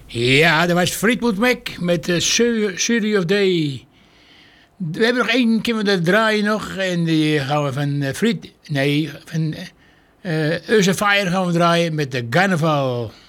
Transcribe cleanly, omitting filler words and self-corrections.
Ja, dat was Fleetwood Mac met City of Day. We hebben nog één keer dat draaien nog. En die gaan we van van Earth Fire gaan we draaien met de Carnival.